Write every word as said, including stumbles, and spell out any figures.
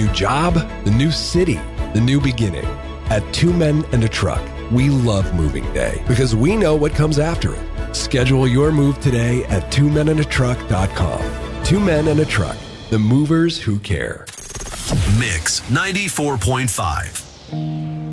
new job, the new city, the new beginning. At Two Men and a Truck, we love moving day because we know what comes after it. Schedule your move today at two men and a truck dot com. Two Men and a Truck, the movers who care. Mix ninety-four point five.